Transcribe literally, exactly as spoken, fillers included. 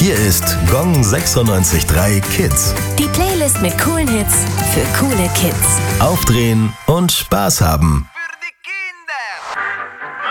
Hier ist Gong sechsundneunzig Komma drei Kids. Die Playlist mit coolen Hits für coole Kids. Aufdrehen und Spaß haben.